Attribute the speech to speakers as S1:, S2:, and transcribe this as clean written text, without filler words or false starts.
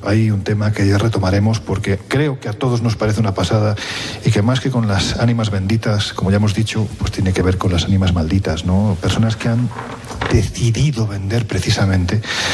S1: ahí un tema que ya retomaremos, porque creo que a todos nos parece una pasada y que más que con las ánimas benditas, como ya hemos dicho, pues tiene que ver con las ánimas malditas, ¿no? Personas que han decidido vender precisamente